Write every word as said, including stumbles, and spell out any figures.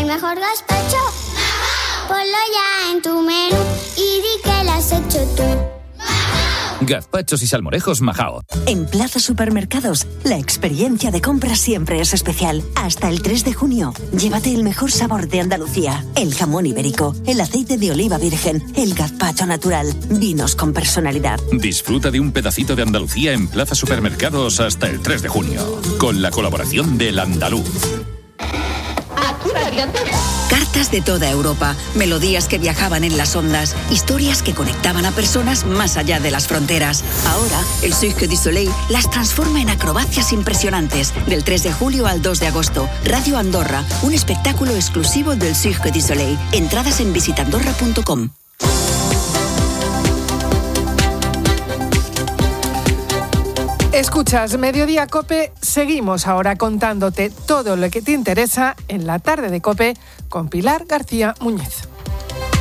mejor gazpacho. Ponlo ya en tu menú y di que lo has hecho tú. Gazpachos y salmorejos Majao. En Plaza Supermercados, la experiencia de compra siempre es especial. Hasta el tres de junio, llévate el mejor sabor de Andalucía. El jamón ibérico, el aceite de oliva virgen, el gazpacho natural, vinos con personalidad. Disfruta de un pedacito de Andalucía en Plaza Supermercados hasta el tres de junio. Con la colaboración del Andaluz. Cartas de toda Europa, melodías que viajaban en las ondas, historias que conectaban a personas más allá de las fronteras. Ahora, el Cirque du Soleil las transforma en acrobacias impresionantes. Del tres de julio al dos de agosto, Radio Andorra, un espectáculo exclusivo del Cirque du Soleil. Entradas en visitandorra punto com. Escuchas Mediodía COPE, seguimos ahora contándote todo lo que te interesa en la tarde de COPE con Pilar García Muñiz.